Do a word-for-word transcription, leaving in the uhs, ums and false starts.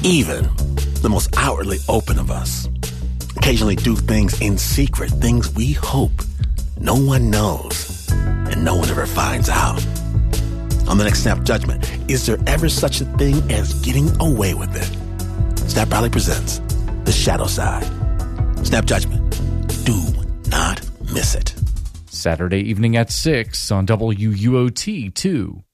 Even the most outwardly open of us occasionally do things in secret, things we hope no one knows and no one ever finds out. On the next Snap Judgment, is there ever such a thing as getting away with it? Snap Proudly presents The Shadow Side. Snap Judgment. Do not miss it. Saturday evening at six on W U O T two.